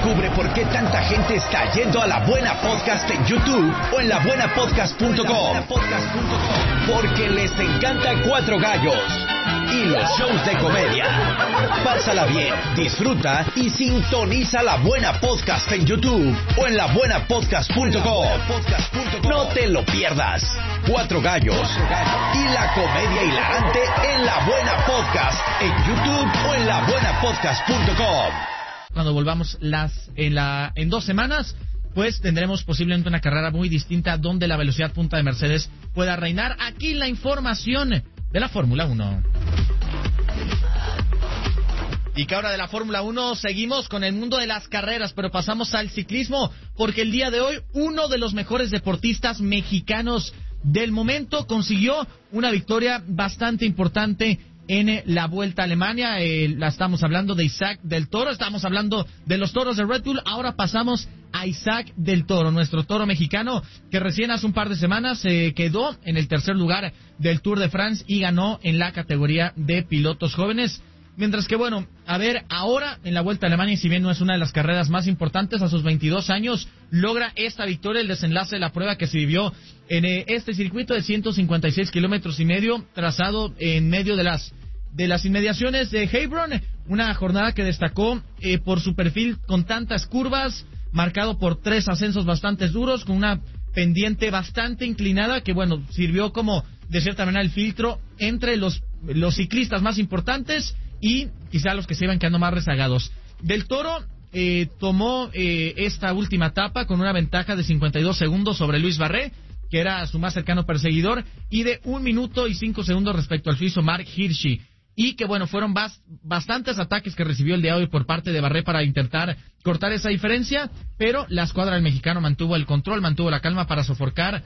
Descubre por qué tanta gente está yendo a La Buena Podcast en YouTube o en labuenapodcast.com. Porque les encanta Cuatro Gallos y los shows de comedia. Pásala bien, disfruta y sintoniza La Buena Podcast en YouTube o en labuenapodcast.com. No te lo pierdas. Cuatro Gallos y la comedia hilarante en La Buena Podcast en YouTube o en labuenapodcast.com. Cuando volvamos en 2 semanas, pues tendremos posiblemente una carrera muy distinta donde la velocidad punta de Mercedes pueda reinar. Aquí la información de la Fórmula 1. Y que ahora de la Fórmula 1 seguimos con el mundo de las carreras, pero pasamos al ciclismo, porque el día de hoy uno de los mejores deportistas mexicanos del momento consiguió una victoria bastante importante en la Vuelta a Alemania. La estamos hablando de Isaac del Toro, estamos hablando de los toros de Red Bull. Ahora pasamos a Isaac del Toro, nuestro toro mexicano, que recién hace un par de semanas quedó en el tercer lugar del Tour de France y ganó en la categoría de pilotos jóvenes. Mientras que, bueno, a ver, ahora en la Vuelta a Alemania, y si bien no es una de las carreras más importantes, a sus 22 años logra esta victoria, el desenlace de la prueba que se vivió en este circuito de 156 kilómetros y medio, trazado en medio de las inmediaciones de Heilbronn, una jornada que destacó por su perfil con tantas curvas, marcado por 3 ascensos bastante duros, con una pendiente bastante inclinada que, bueno, sirvió como, de cierta manera, el filtro entre los ciclistas más importantes y quizá los que se iban quedando más rezagados. Del Toro tomó esta última etapa con una ventaja de 52 segundos sobre Luis Barré, que era su más cercano perseguidor, y de 1 minuto y 5 segundos respecto al suizo Mark Hirschi. Y que, bueno, fueron bastantes ataques que recibió el día de hoy por parte de Barré para intentar cortar esa diferencia, pero la escuadra del mexicano mantuvo el control, mantuvo la calma para sofocar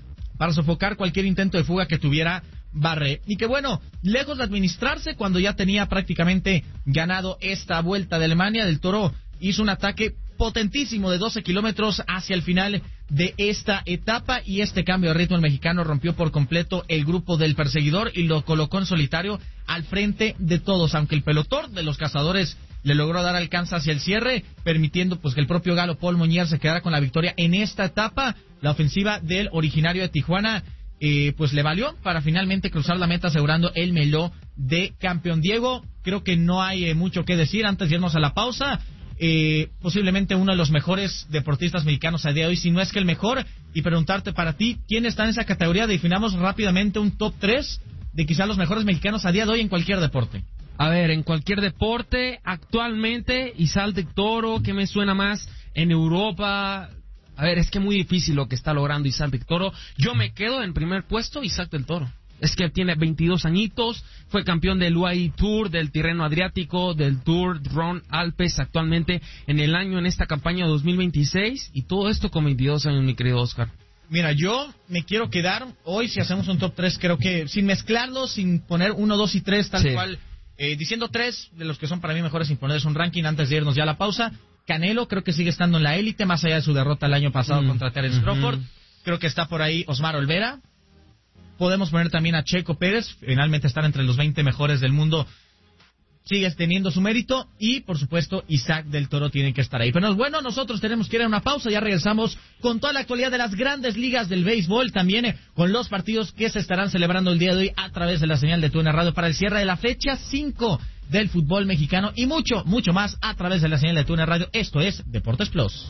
cualquier intento de fuga que tuviera Barré. Y que, bueno, lejos de administrarse, cuando ya tenía prácticamente ganado esta Vuelta de Alemania, Del Toro hizo un ataque potentísimo de 12 kilómetros hacia el final de esta etapa, y este cambio de ritmo el mexicano rompió por completo el grupo del perseguidor y lo colocó en solitario al frente de todos, aunque el pelotón de los cazadores le logró dar alcance hacia el cierre, permitiendo pues que el propio galo Paul Moñier se quedara con la victoria en esta etapa. La ofensiva del originario de Tijuana pues le valió para finalmente cruzar la meta asegurando el meló de campeón. Diego, creo que no hay mucho que decir antes de irnos a la pausa. Posiblemente uno de los mejores deportistas mexicanos a día de hoy, si no es que el mejor, y preguntarte para ti, ¿quién está en esa categoría? Definamos rápidamente un top 3 de quizás los mejores mexicanos a día de hoy en cualquier deporte. A ver, en cualquier deporte, actualmente, Isaac del Toro, ¿qué me suena más? En Europa, a ver, es que muy difícil lo que está logrando Isaac del Toro. Yo me quedo en primer puesto, Isaac del Toro. Es que tiene 22 añitos, fue campeón del UAE Tour, del Tirreno Adriático, del Tour Ron Alpes actualmente en esta campaña 2026, y todo esto con 22 años, mi querido Oscar. Mira, yo me quiero quedar hoy, si hacemos un top 3, creo que sin mezclarlos, sin poner 1, 2 y 3, tal cual, diciendo 3 de los que son para mí mejores, sin ponerles un ranking antes de irnos ya a la pausa. Canelo creo que sigue estando en la élite, más allá de su derrota el año pasado contra Terence Crawford. Creo que está por ahí Osmar Olvera. Podemos poner también a Checo Pérez, finalmente estar entre los 20 mejores del mundo, sigue teniendo su mérito, y por supuesto Isaac del Toro tiene que estar ahí. Pero bueno, nosotros tenemos que ir a una pausa, ya regresamos con toda la actualidad de las grandes ligas del béisbol, también con los partidos que se estarán celebrando el día de hoy a través de la señal de TUDN Radio para el cierre de la fecha 5 del fútbol mexicano, y mucho, mucho más a través de la señal de TUDN Radio. Esto es Deportes Plus.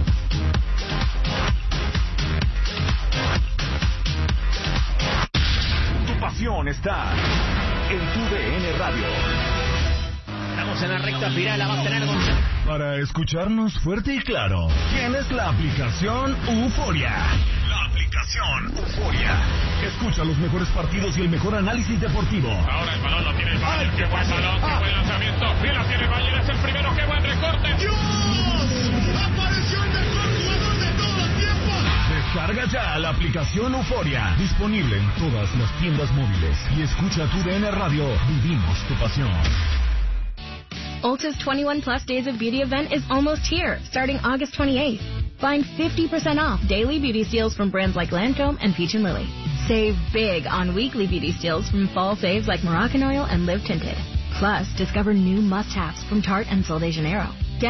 Está en TUDN Radio. Estamos en la recta final, la va a tener Gonzalo. Para escucharnos fuerte y claro, tienes la aplicación Euforia. La aplicación Euforia. Escucha los mejores partidos y el mejor análisis deportivo. Ahora el balón lo tiene el Bayern. Qué buen balón, qué buen lanzamiento. Bien la tiene el Bayern, es el primero. Qué buen recorte. ¡Dios! ¡Apareció el mejor jugador de todos los tiempos! Descarga ya la aplicación Euforia. Disponible en todas las tiendas móviles. Y escucha TUDN Radio. Vivimos tu pasión. Ulta's 21 Plus Days of Beauty event is almost here, starting August 28th. Find 50% off daily beauty steals from brands like Lancome and Peach & Lily. Save big on weekly beauty steals from fall faves like Moroccan Oil and Live Tinted. Plus, discover new must-haves from Tarte and Sol de Janeiro.